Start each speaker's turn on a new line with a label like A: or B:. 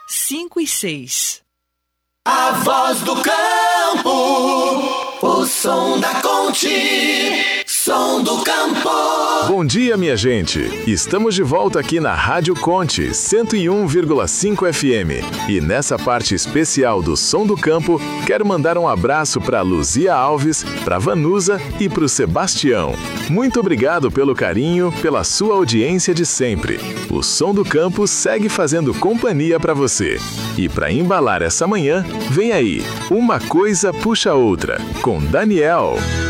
A: 5 e 6.
B: A voz do campo, o som da Conte, som do campo.
C: Bom dia, minha gente. Estamos de volta aqui na Rádio Conte 101,5 FM. E nessa parte especial do Som do Campo, quero mandar um abraço para Luzia Alves, para Vanusa e para o Sebastião. Muito obrigado pelo carinho, pela sua audiência de sempre. O Som do Campo segue fazendo companhia para você. E para embalar essa manhã, vem aí, Uma Coisa Puxa Outra, com Daniel.